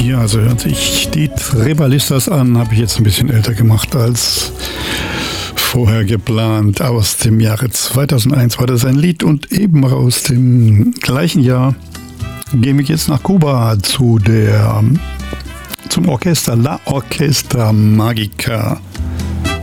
Ja, so hört sich die Tribalistas an, habe ich jetzt ein bisschen älter gemacht als vorher geplant. Aus dem Jahre 2001 war das ein Lied und eben aus dem gleichen Jahr gehen wir jetzt nach Kuba zum Orchester La Orquesta Magica.